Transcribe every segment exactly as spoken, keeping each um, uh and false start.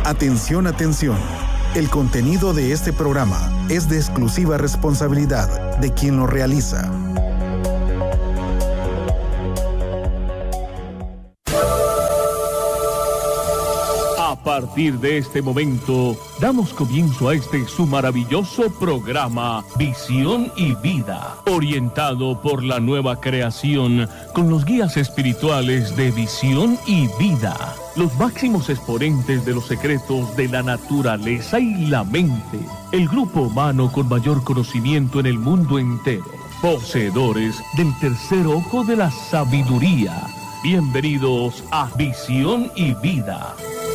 Atención, atención. El contenido de este programa es de exclusiva responsabilidad de quien lo realiza. A partir de este momento, damos comienzo a este su maravilloso programa Visión y Vida, orientado por la nueva creación con los guías espirituales de Visión y Vida, los máximos exponentes de los secretos de la naturaleza y la mente, el grupo humano con mayor conocimiento en el mundo entero, poseedores del tercer ojo de la sabiduría. Bienvenidos a Visión y Vida.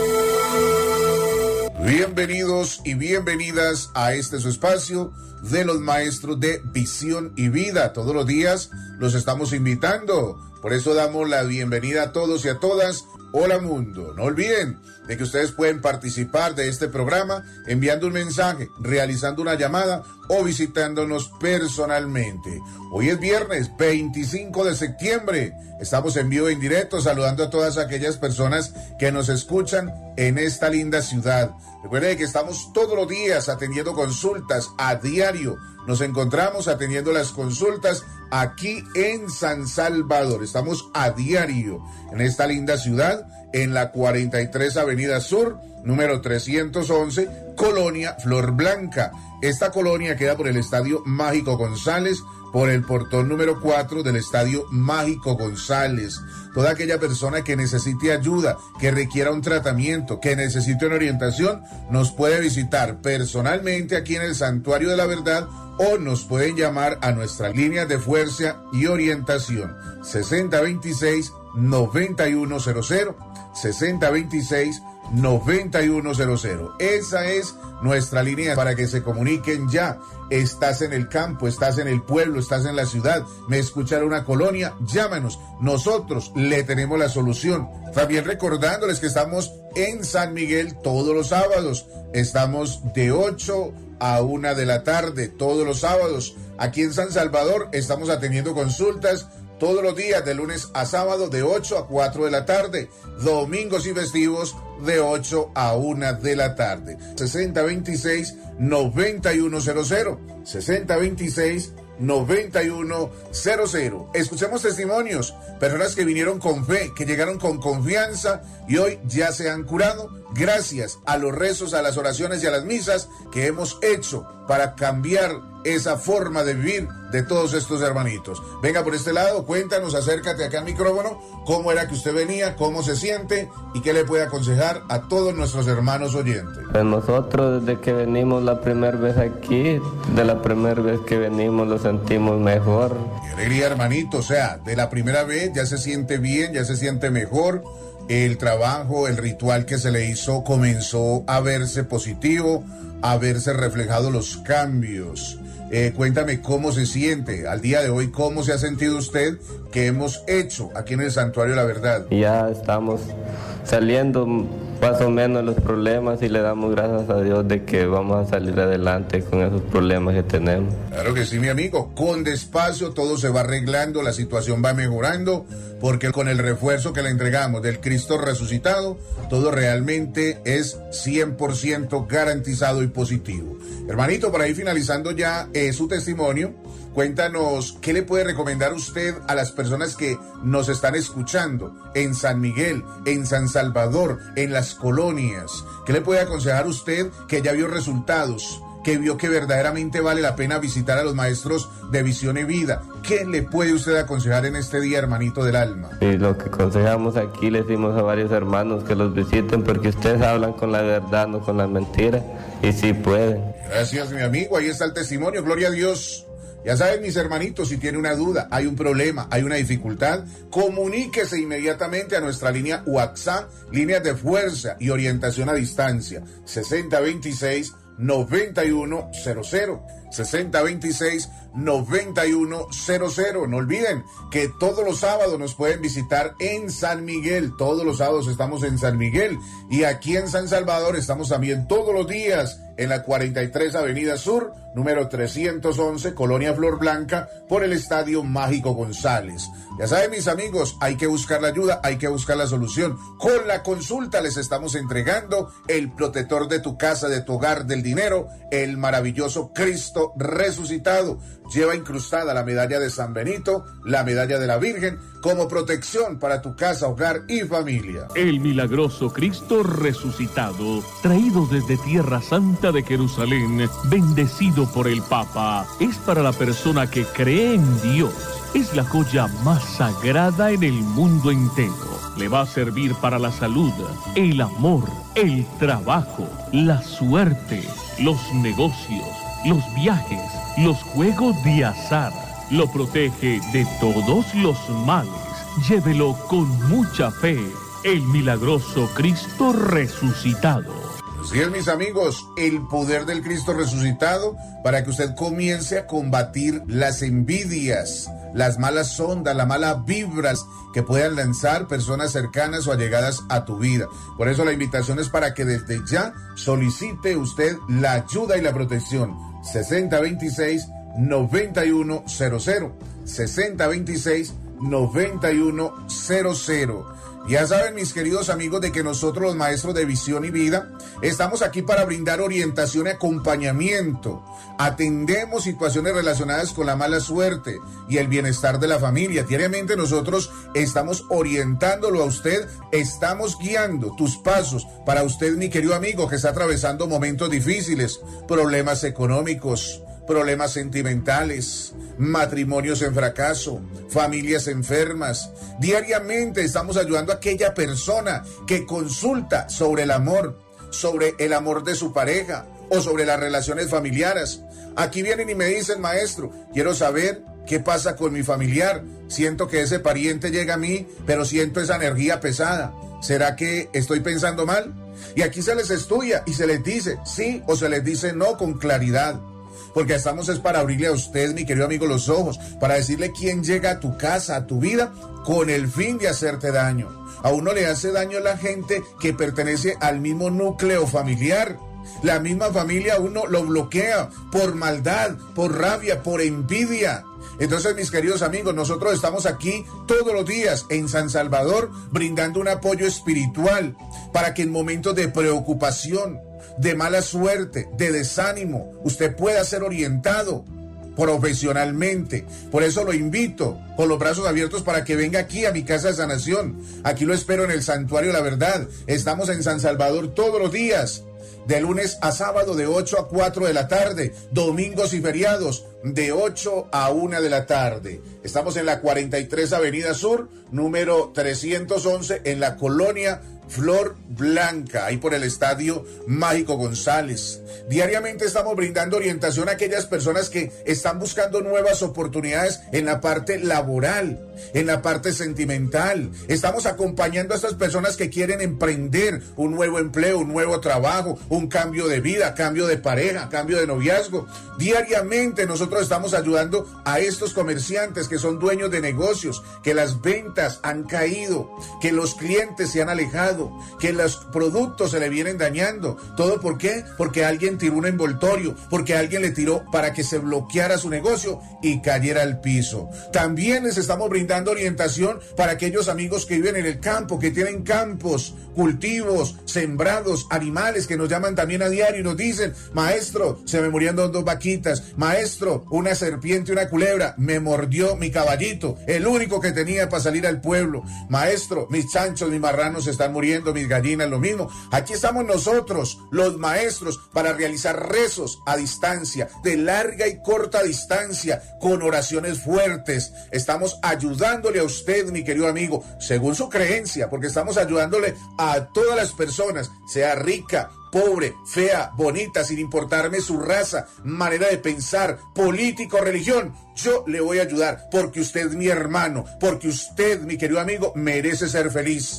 Bienvenidos y bienvenidas a este su espacio de los maestros de Visión y Vida. Todos los días los estamos invitando, por eso damos la bienvenida a todos y a todas. Hola mundo, no olviden de que ustedes pueden participar de este programa enviando un mensaje, realizando una llamada o visitándonos personalmente. Hoy es viernes veinticinco de septiembre, estamos en vivo e en directo saludando a todas aquellas personas que nos escuchan en esta linda ciudad. Recuerden que estamos todos los días atendiendo consultas a diario. Nos encontramos atendiendo las consultas aquí en San Salvador. Estamos a diario en esta linda ciudad, en la cuarenta y tres Avenida Sur, número trescientos once, Colonia Flor Blanca. Esta colonia queda por el Estadio Mágico González, por el portón número cuatro del Estadio Mágico González. Toda aquella persona que necesite ayuda, que requiera un tratamiento, que necesite una orientación, nos puede visitar personalmente aquí en el Santuario de la Verdad o nos pueden llamar a nuestras líneas de fuerza y orientación sesenta veintiséis noventa y uno cero cero, sesenta veintiséis noventa y uno cero cero. Esa es nuestra línea para que se comuniquen ya. Estás en el campo, estás en el pueblo, estás en la ciudad, me escuchan en una colonia, llámanos. Nosotros le tenemos la solución. También recordándoles que estamos en San Miguel todos los sábados. Estamos de ocho a una de la tarde todos los sábados. Aquí en San Salvador estamos atendiendo consultas todos los días, de lunes a sábado, de ocho a cuatro de la tarde. Domingos y festivos, de ocho a una de la tarde. sesenta veintiséis noventa y uno cero cero. sesenta veintiséis noventa y uno cero cero. Escuchemos testimonios, personas que vinieron con fe, que llegaron con confianza y hoy ya se han curado gracias a los rezos, a las oraciones y a las misas que hemos hecho para cambiar esa forma de vivir de todos estos hermanitos. Venga por este lado, cuéntanos, acércate acá al micrófono, cómo era que usted venía, cómo se siente y qué le puede aconsejar a todos nuestros hermanos oyentes. Pues nosotros desde que venimos la primera vez aquí, de la primera vez que venimos lo sentimos mejor. Qué alegría, hermanito, o sea, de la primera vez ya se siente bien, ya se siente mejor. El trabajo, el ritual que se le hizo comenzó a verse positivo, a verse reflejado los cambios. Eh, cuéntame cómo se siente al día de hoy, cómo se ha sentido usted que hemos hecho aquí en el Santuario de la Verdad. Ya estamos saliendo más o menos los problemas y le damos gracias a Dios de que vamos a salir adelante con esos problemas que tenemos. Claro que sí, mi amigo, con despacio todo se va arreglando, la situación va mejorando, porque con el refuerzo que le entregamos del Cristo resucitado, todo realmente es cien por ciento garantizado y positivo. Hermanito, por ahí finalizando ya eh, su testimonio, cuéntanos qué le puede recomendar usted a las personas que nos están escuchando en San Miguel, en San Salvador, en las colonias. ¿Qué le puede aconsejar usted que ya vio resultados, que vio que verdaderamente vale la pena visitar a los maestros de Visión y Vida? ¿Qué le puede usted aconsejar en este día, hermanito del alma? Y lo que aconsejamos aquí, le decimos a varios hermanos que los visiten porque ustedes hablan con la verdad, no con la mentira, y sí pueden. Gracias, mi amigo, ahí está el testimonio, gloria a Dios. Ya saben, mis hermanitos, si tiene una duda, hay un problema, hay una dificultad, comuníquese inmediatamente a nuestra línea WhatsApp, líneas de fuerza y orientación a distancia, sesenta veintiséis noventa y uno cero cero, sesenta veintiséis, noventa y uno cero cero. No olviden que todos los sábados nos pueden visitar en San Miguel. Todos los sábados estamos en San Miguel. Y aquí en San Salvador estamos también todos los días en la cuarenta y tres Avenida Sur, número trescientos once, Colonia Flor Blanca, por el Estadio Mágico González. Ya saben, mis amigos, hay que buscar la ayuda, hay que buscar la solución. Con la consulta les estamos entregando el protector de tu casa, de tu hogar, del dinero, el maravilloso Cristo resucitado. Lleva incrustada la medalla de San Benito, la medalla de la Virgen, como protección para tu casa, hogar y familia. El milagroso Cristo resucitado, traído desde Tierra Santa de Jerusalén, bendecido por el Papa, es para la persona que cree en Dios. Es la joya más sagrada en el mundo entero. Le va a servir para la salud, el amor, el trabajo, la suerte, los negocios, los viajes, los juegos de azar. Lo protege de todos los males. Llévelo con mucha fe. El milagroso Cristo resucitado. Así es, mis amigos, el poder del Cristo resucitado para que usted comience a combatir las envidias, las malas ondas, las malas vibras que puedan lanzar personas cercanas o allegadas a tu vida. Por eso la invitación es para que desde ya solicite usted la ayuda y la protección. sesenta veintiséis, noventa y uno cero cero. sesenta veintiséis, noventa y uno cero cero. Ya saben, mis queridos amigos, de que nosotros los maestros de Visión y Vida estamos aquí para brindar orientación y acompañamiento. Atendemos situaciones relacionadas con la mala suerte y el bienestar de la familia. Diariamente nosotros estamos orientándolo a usted, estamos guiando tus pasos para usted, mi querido amigo, que está atravesando momentos difíciles, problemas económicos, problemas sentimentales, matrimonios en fracaso, familias enfermas. Diariamente estamos ayudando a aquella persona que consulta sobre el amor, sobre el amor de su pareja o sobre las relaciones familiares. Aquí vienen y me dicen, maestro, quiero saber qué pasa con mi familiar. Siento que ese pariente llega a mí, pero siento esa energía pesada. ¿Será que estoy pensando mal? Y aquí se les estudia y se les dice sí o se les dice no con claridad. Porque estamos es para abrirle a usted, mi querido amigo, los ojos, para decirle quién llega a tu casa, a tu vida, con el fin de hacerte daño. A uno le hace daño la gente que pertenece al mismo núcleo familiar. La misma familia a uno lo bloquea por maldad, por rabia, por envidia. Entonces, mis queridos amigos, nosotros estamos aquí todos los días en San Salvador brindando un apoyo espiritual para que en momentos de preocupación, de mala suerte, de desánimo, usted pueda ser orientado profesionalmente. Por eso lo invito con los brazos abiertos para que venga aquí a mi casa de sanación. Aquí lo espero en el Santuario La Verdad. Estamos en San Salvador todos los días, de lunes a sábado de ocho a cuatro de la tarde, domingos y feriados de ocho a una de la tarde. Estamos en la cuarenta y tres Avenida Sur, número trescientos once, en la colonia Flor Blanca, ahí por el Estadio Mágico González. Diariamente estamos brindando orientación a aquellas personas que están buscando nuevas oportunidades en la parte laboral, en la parte sentimental. Estamos acompañando a estas personas que quieren emprender un nuevo empleo, un nuevo trabajo, un cambio de vida, cambio de pareja, cambio de noviazgo. Diariamente nosotros estamos ayudando a estos comerciantes que son dueños de negocios, que las ventas han caído, que los clientes se han alejado, que los productos se le vienen dañando. ¿Todo por qué? Porque alguien tiró un envoltorio, porque alguien le tiró para que se bloqueara su negocio y cayera al piso. También les estamos brindando orientación para aquellos amigos que viven en el campo, que tienen campos, cultivos, sembrados, animales que nos llaman también a diario y nos dicen, maestro, se me murieron dos vaquitas, maestro, una serpiente, una culebra, me mordió mi caballito, el único que tenía para salir al pueblo, maestro, mis chanchos, mis marranos se están muriendo, mis gallinas, lo mismo. Aquí estamos nosotros, los maestros, para realizar rezos a distancia, de larga y corta distancia, con oraciones fuertes. Estamos ayudándole a usted, mi querido amigo, según su creencia, porque estamos ayudándole a todas las personas, sea rica, pobre, fea, bonita, sin importarme su raza, manera de pensar, política o religión. Yo le voy a ayudar, porque usted es mi hermano, porque usted, mi querido amigo, merece ser feliz.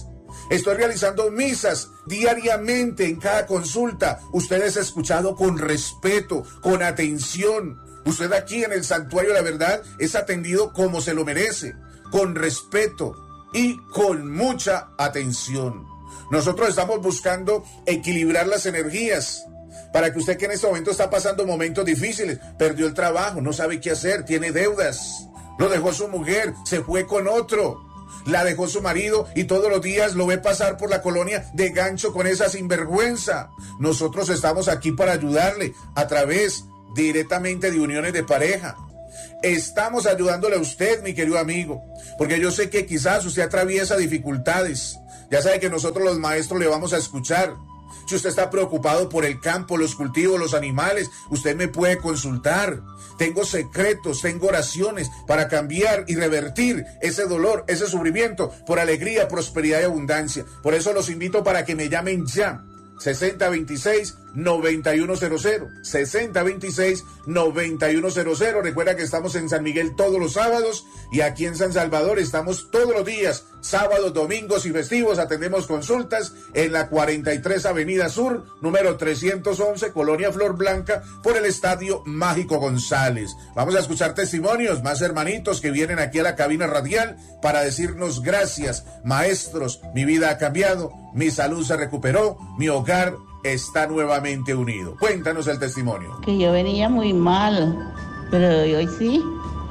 Estoy realizando misas diariamente en cada consulta. Usted es escuchado con respeto, con atención. Usted aquí en el Santuario de la Verdad es atendido como se lo merece, con respeto y con mucha atención. Nosotros estamos buscando equilibrar las energías para que usted, que en este momento está pasando momentos difíciles, perdió el trabajo, no sabe qué hacer, tiene deudas, lo dejó su mujer, se fue con otro, la dejó su marido y todos los días lo ve pasar por la colonia de gancho con esa sinvergüenza. Nosotros estamos aquí para ayudarle a través directamente de uniones de pareja. Estamos ayudándole a usted, mi querido amigo, porque yo sé que quizás usted atraviesa dificultades. Ya sabe que nosotros los maestros le vamos a escuchar. Si usted está preocupado por el campo, los cultivos, los animales, usted me puede consultar. Tengo secretos, tengo oraciones para cambiar y revertir ese dolor, ese sufrimiento por alegría, prosperidad y abundancia. Por eso los invito para que me llamen ya. sesenta veintiséis, noventa y uno cero cero, sesenta veintiséis, noventa y uno cero cero. Recuerda que estamos en San Miguel todos los sábados y aquí en San Salvador estamos todos los días, sábados, domingos y festivos. Atendemos consultas en la cuarenta y tres Avenida Sur, número trescientos once, Colonia Flor Blanca, por el Estadio Mágico González. Vamos a escuchar testimonios, más hermanitos que vienen aquí a la cabina radial para decirnos gracias, maestros, mi vida ha cambiado, mi salud se recuperó, mi hogar está nuevamente unido. Cuéntanos el testimonio. Que yo venía muy mal, pero hoy sí,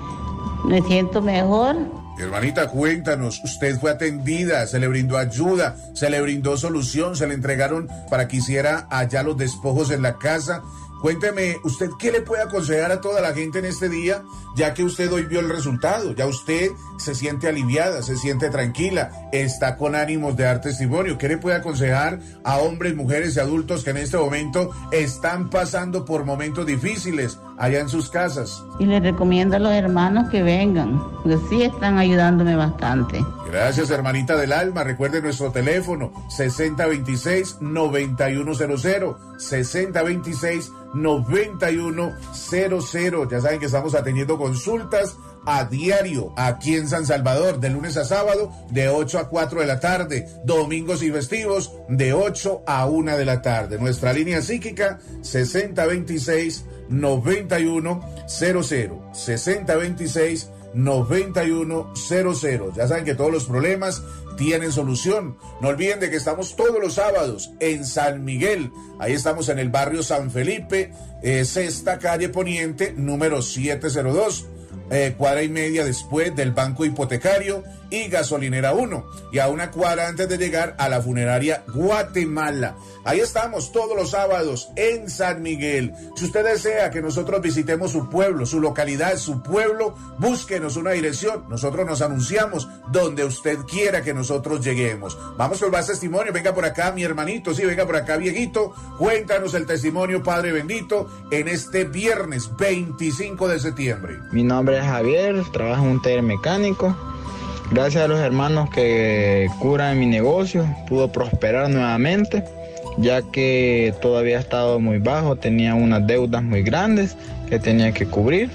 me siento mejor. Hermanita, cuéntanos, usted fue atendida, se le brindó ayuda, se le brindó solución, se le entregaron para que hiciera allá los despojos en la casa. Cuénteme, ¿usted qué le puede aconsejar a toda la gente en este día, ya que usted hoy vio el resultado? Ya usted se siente aliviada, se siente tranquila, está con ánimos de dar testimonio. ¿Qué le puede aconsejar a hombres, mujeres y adultos que en este momento están pasando por momentos difíciles allá en sus casas? Y les recomiendo a los hermanos que vengan, porque sí están ayudándome bastante. Gracias, hermanita del alma. Recuerde nuestro teléfono, sesenta veintiséis, noventa y uno cero cero, sesenta veintiséis, noventa y uno cero cero. Ya saben que estamos atendiendo consultas a diario aquí en San Salvador, de lunes a sábado, de ocho a cuatro de la tarde, domingos y festivos, de ocho a una de la tarde. Nuestra línea psíquica, sesenta veintiséis, noventa y uno cero cero, sesenta veintiséis, noventa y uno cero cero. Ya saben que todos los problemas tienen solución. No olviden de que estamos todos los sábados en San Miguel. Ahí estamos en el barrio San Felipe, eh, sexta calle Poniente, número setecientos dos. Eh, cuadra y media después del Banco Hipotecario y Gasolinera uno, y a una cuadra antes de llegar a la funeraria Guatemala. Ahí estamos todos los sábados en San Miguel. Si usted desea que nosotros visitemos su pueblo, su localidad, su pueblo, búsquenos una dirección. Nosotros nos anunciamos donde usted quiera que nosotros lleguemos. Vamos con más testimonio. Venga por acá, mi hermanito. Sí, venga por acá, viejito. Cuéntanos el testimonio, Padre bendito, en este viernes veinticinco de septiembre. Mi nombre es Javier, trabajo en un taller mecánico. Gracias a los hermanos que curan mi negocio, pudo prosperar nuevamente, ya que todavía ha estado muy bajo, tenía unas deudas muy grandes que tenía que cubrir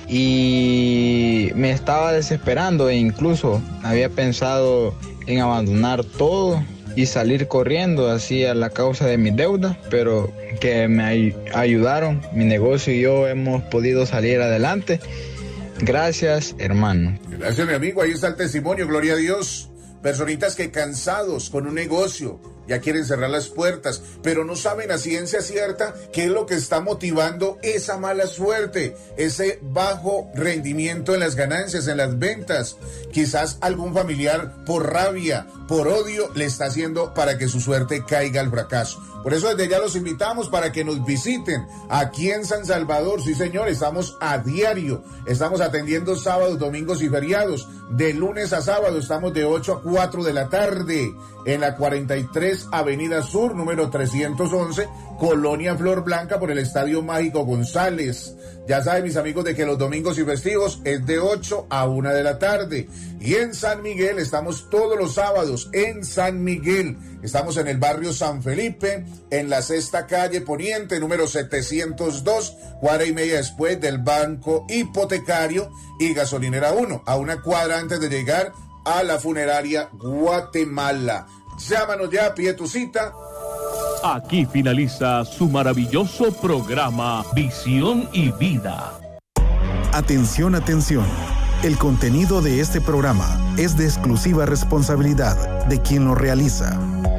y me estaba desesperando e incluso había pensado en abandonar todo y salir corriendo así a la causa de mis deudas, pero que me ay- ayudaron, mi negocio y yo hemos podido salir adelante. Gracias, hermano. Gracias, mi amigo. Ahí está el testimonio, gloria a Dios. Personitas que cansados con un negocio, ya quieren cerrar las puertas, pero no saben a ciencia cierta qué es lo que está motivando esa mala suerte, ese bajo rendimiento en las ganancias, en las ventas. Quizás algún familiar por rabia, por odio, le está haciendo para que su suerte caiga al fracaso. Por eso desde ya los invitamos para que nos visiten aquí en San Salvador. Sí, señor, estamos a diario. Estamos atendiendo sábados, domingos y feriados. De lunes a sábado estamos de ocho a cuatro de la tarde en la cuarenta y tres Avenida Sur, número trescientos once, Colonia Flor Blanca, por el Estadio Mágico González. Ya saben, mis amigos, de que los domingos y festivos es de ocho a una de la tarde. Y en San Miguel estamos todos los sábados en San Miguel. Estamos en el barrio San Felipe, en la sexta calle Poniente, número setecientos dos, cuadra y media después del Banco Hipotecario y Gasolinera uno, a una cuadra antes de llegar a la funeraria Guatemala. Llámanos ya, pide tu cita. Aquí finaliza su maravilloso programa Visión y Vida. Atención, atención. El contenido de este programa es de exclusiva responsabilidad de quien lo realiza.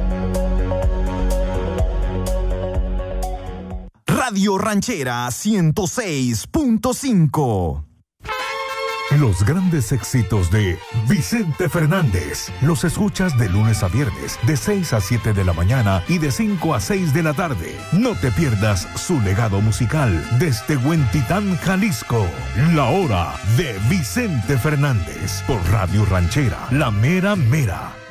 Radio Ranchera ciento seis punto cinco. Los grandes éxitos de Vicente Fernández los escuchas de lunes a viernes de seis a siete de la mañana y de cinco a seis de la tarde. No te pierdas su legado musical desde Huentitán, Jalisco. La hora de Vicente Fernández por Radio Ranchera, la mera mera.